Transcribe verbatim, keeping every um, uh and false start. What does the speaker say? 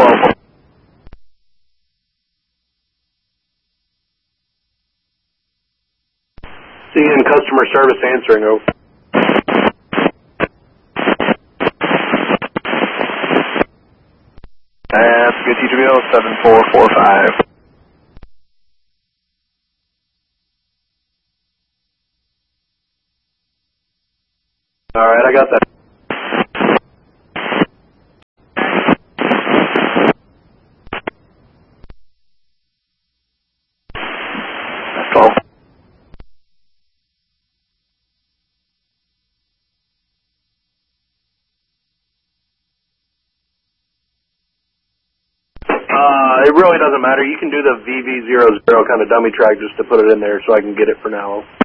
twelve. C N customer service answering, over. That's good, T W O seven four four five. Alright, I got that. That's twelve. Uh, it really doesn't matter. You can do the V V zero zero kind of dummy track just to put it in there so I can get it for now.